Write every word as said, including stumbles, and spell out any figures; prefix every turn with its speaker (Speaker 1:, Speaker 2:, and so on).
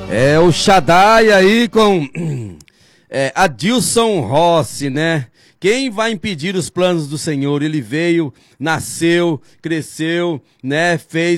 Speaker 1: É o Shaddai aí com é, Adilson Rossi, né? Quem vai impedir os planos do Senhor? Ele veio, nasceu, cresceu, né? Fez